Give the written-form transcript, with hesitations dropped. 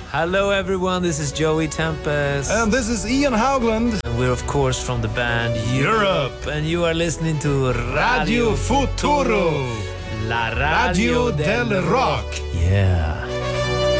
Hello everyone, this is Joey Tempest. And this is Ian Haugland. And we're of course from the band Europe. And you are listening to Radio Futuro. La Radio del Rock. Yeah.